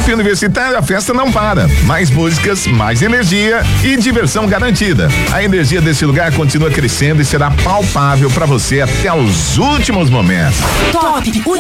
Pop Universitário, a festa não para. Mais músicas, mais energia e diversão garantida. A energia desse lugar continua crescendo e será palpável para você até os últimos momentos. Top